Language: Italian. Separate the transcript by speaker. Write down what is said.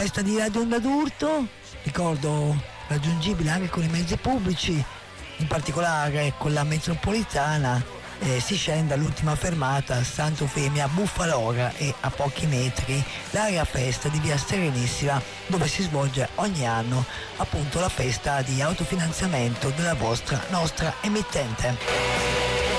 Speaker 1: festa di Radio Onda d'Urto, ricordo raggiungibile anche con i mezzi pubblici, in particolare con la metropolitana. Si scende all'ultima fermata Santa Eufemia Buffalora e a pochi metri l'area festa di via Serenissima, dove si svolge ogni anno appunto la festa di autofinanziamento della nostra emittente.